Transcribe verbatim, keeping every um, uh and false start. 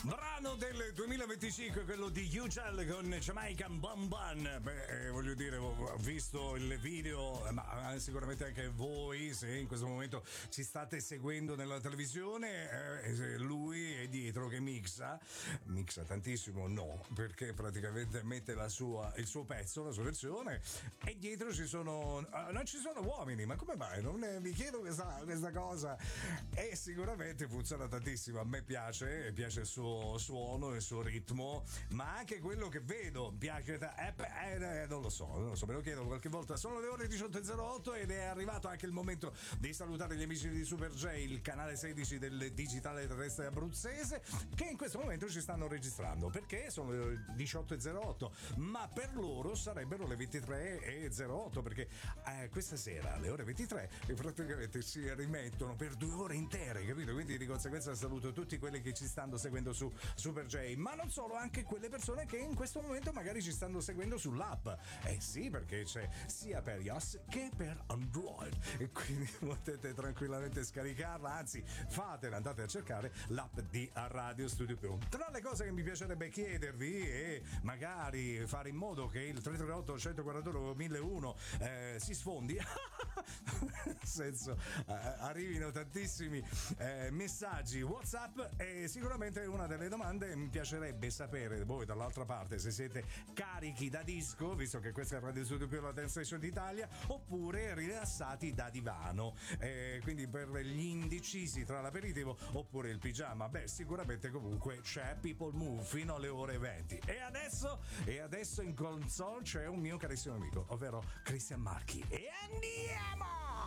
Brano del duemilaventicinque, quello di Ugel con Jamaican Bum Bun. Beh, eh, voglio dire, ho visto il video, ma sicuramente anche voi, se in questo momento ci state seguendo nella televisione, eh, lui è dietro che mixa, mixa tantissimo, no, perché praticamente mette la sua, il suo pezzo, la sua versione, e dietro ci sono, uh, non ci sono uomini, ma come mai? Non ne, mi chiedo questa, questa cosa, e sicuramente funziona tantissimo, a me piace, piace il suo suono, il suo ritmo, ma anche quello che vedo piace, eh, eh, non lo so, non lo so, me lo chiedo qualche volta. Sono le ore diciotto e zero otto ed è arrivato anche il momento di salutare gli amici di Super J, il canale sedici del digitale terrestre abruzzese, che in questo momento ci stanno registrando, perché sono le diciotto e zero otto, ma per loro sarebbero le ventitré e zero otto, perché eh, questa sera alle ore ventitré praticamente si rimettono per due ore intere, capito? Quindi di conseguenza saluto tutti quelli che ci stanno seguendo su Super J, ma non solo, anche quelle persone che in questo momento magari ci stanno seguendo sull'app. Eh sì, perché c'è sia per iOS che per Android, e quindi potete tranquillamente scaricarla, anzi fatela, andate a cercare l'app di Radio Studio Più. Tra le cose che mi piacerebbe chiedervi e magari fare in modo che il tre tre otto uno quattro zero mille uno eh, si sfondi nel senso eh, arrivino tantissimi eh, messaggi WhatsApp, e sicuramente una delle domande mi piacerebbe sapere voi dall'altra parte se siete carichi da disco, visto che questa è Radio Studio Più, la Dance Station d'Italia, oppure rilassati da divano, eh, quindi per gli indecisi tra l'aperitivo oppure il pigiama. Beh, sicuramente comunque c'è People Move fino alle ore venti. E adesso e adesso in console c'è un mio carissimo amico, ovvero Cristian Marchi, e andiamo!